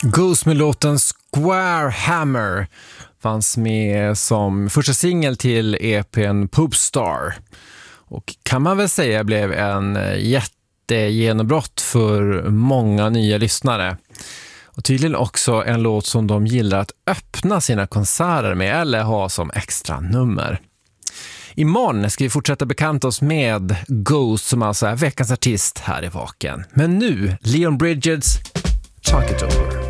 Ghost med låten Square Hammer fanns med som första singel till EP:n Popstar. Och kan man väl säga blev en jättegenombrott för många nya lyssnare. Och tydligen också en låt som de gillar att öppna sina konserter med eller ha som extra nummer. Imorgon ska vi fortsätta bekanta oss med Ghost som alltså är veckans artist här i Vaken. Men nu, Leon Bridges, Talk It Over.